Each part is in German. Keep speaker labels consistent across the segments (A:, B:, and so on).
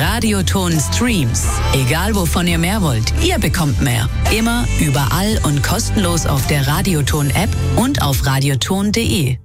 A: Radioton Streams. Egal wovon ihr mehr wollt, ihr bekommt mehr. Immer, überall und kostenlos auf der Radioton-App und auf radioton.de.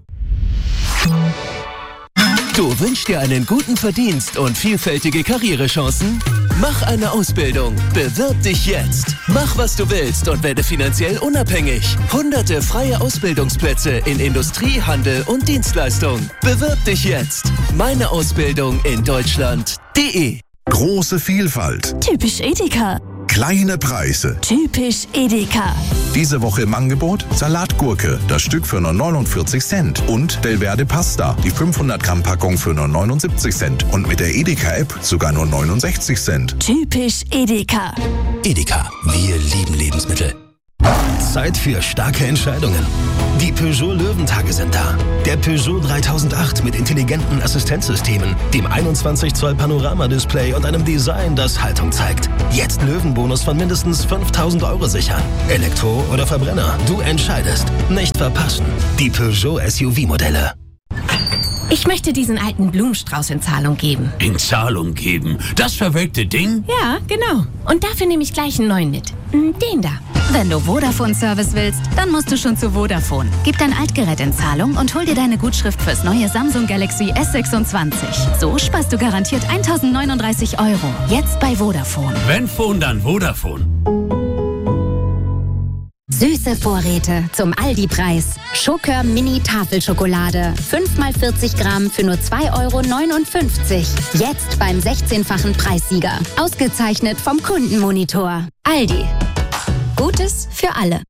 B: Du wünschst dir einen guten Verdienst und vielfältige Karrierechancen? Mach eine Ausbildung. Bewirb dich jetzt. Mach, was du willst und werde finanziell unabhängig. Hunderte freie Ausbildungsplätze in Industrie, Handel und Dienstleistung. Bewirb dich jetzt. Meine Ausbildung in Deutschland.de.
C: Große Vielfalt.
D: Typisch Edeka.
C: Kleine Preise.
D: Typisch Edeka.
C: Diese Woche im Angebot Salatgurke, das Stück für nur 49 Cent. Und Belverde Pasta, die 500 Gramm Packung für nur 79 Cent. Und mit der Edeka-App sogar nur 69 Cent.
D: Typisch Edeka.
E: Edeka, wir lieben Lebensmittel. Zeit für starke Entscheidungen. Die Peugeot Löwentage sind da. Der Peugeot 3008 mit intelligenten Assistenzsystemen, dem 21 Zoll Panoramadisplay und einem Design, das Haltung zeigt. Jetzt Löwenbonus von mindestens 5.000 € sichern. Elektro oder Verbrenner, du entscheidest. Nicht verpassen. Die Peugeot SUV-Modelle.
F: Ich möchte diesen alten Blumenstrauß in Zahlung geben.
G: In Zahlung geben? Das verwelkte Ding?
F: Ja, genau. Und dafür nehme ich gleich einen neuen mit. Den da.
H: Wenn du Vodafone-Service willst, dann musst du schon zu Vodafone. Gib dein Altgerät in Zahlung und hol dir deine Gutschrift fürs neue Samsung Galaxy S26. So sparst du garantiert 1.039 €. Jetzt bei Vodafone.
G: Wenn Phone, dann Vodafone.
I: Süße Vorräte zum Aldi-Preis. Schokör Mini Tafelschokolade. 5x40 Gramm für nur 2,59 €. Jetzt beim 16-fachen Preissieger. Ausgezeichnet vom Kundenmonitor. Aldi. Gutes für alle.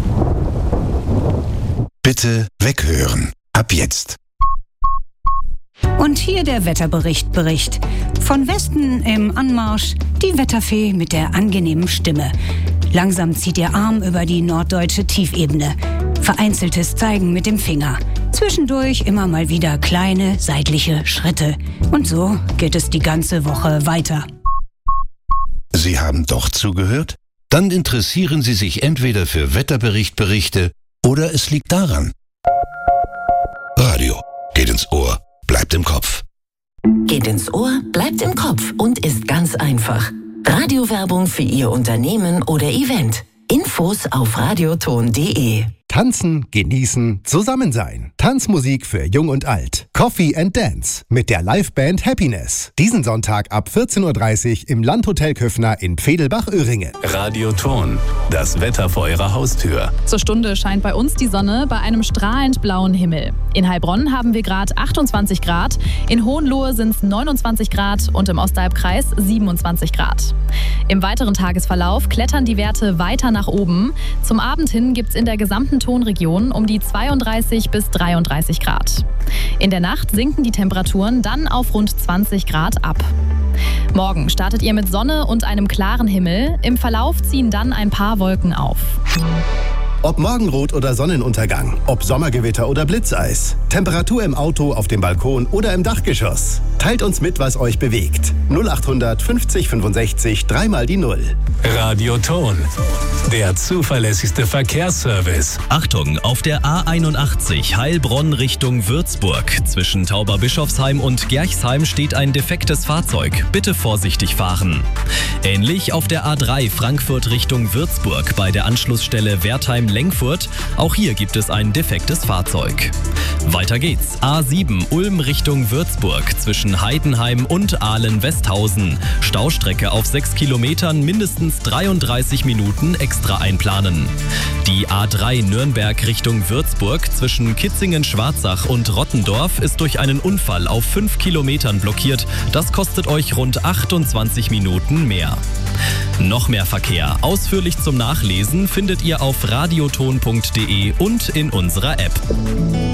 C: Bitte weghören. Ab jetzt.
J: Und hier der Wetterbericht. Von Westen im Anmarsch die Wetterfee mit der angenehmen Stimme. Langsam zieht ihr Arm über die norddeutsche Tiefebene. Vereinzeltes Zeigen mit dem Finger. Zwischendurch immer mal wieder kleine seitliche Schritte. Und so geht es die ganze Woche weiter.
K: Sie haben doch zugehört? Dann interessieren Sie sich entweder für Wetterberichte oder es liegt daran. Radio geht ins Ohr, bleibt im Kopf.
A: Geht ins Ohr, bleibt im Kopf und ist ganz einfach. Radiowerbung für Ihr Unternehmen oder Event. Infos auf radioton.de.
L: Tanzen, genießen, zusammen sein. Tanzmusik für Jung und Alt. Coffee and Dance mit der Liveband Happiness. Diesen Sonntag ab 14:30 Uhr im Landhotel Köffner in Pfedelbach-Öhringen.
M: Radioton, das Wetter vor Ihrer Haustür.
N: Zur Stunde scheint bei uns die Sonne bei einem strahlend blauen Himmel. In Heilbronn haben wir gerade 28 Grad, in Hohenlohe sind es 29 Grad und im Ostalbkreis 27 Grad. Im weiteren Tagesverlauf klettern die Werte weiter nach oben. Zum Abend hin gibt es in der gesamten Tonregion um die 32 bis 33 Grad. In der Nacht sinken die Temperaturen dann auf rund 20 Grad ab. Morgen startet ihr mit Sonne und einem klaren Himmel. Im Verlauf ziehen dann ein paar Wolken auf.
L: Ob Morgenrot oder Sonnenuntergang, ob Sommergewitter oder Blitzeis, Temperatur im Auto, auf dem Balkon oder im Dachgeschoss. Teilt uns mit, was euch bewegt. 0800 50 65 3 die 0.
M: Radioton, der zuverlässigste Verkehrsservice.
O: Achtung, auf der A81 Heilbronn Richtung Würzburg. Zwischen Tauberbischofsheim und Gerchsheim steht ein defektes Fahrzeug. Bitte vorsichtig fahren. Ähnlich auf der A3 Frankfurt Richtung Würzburg bei der Anschlussstelle Wertheim-Lengfurt. Auch hier gibt es ein defektes Fahrzeug. Weiter geht's. A7 Ulm Richtung Würzburg zwischen Heidenheim und Ahlen-Westhausen. Staustrecke auf 6 Kilometern, mindestens 33 Minuten extra einplanen. Die A3 Nürnberg Richtung Würzburg zwischen Kitzingen-Schwarzach und Rottendorf ist durch einen Unfall auf 5 Kilometern blockiert. Das kostet euch rund 28 Minuten mehr. Noch mehr Verkehr, ausführlich zum Nachlesen, findet ihr auf radioton.de und in unserer App.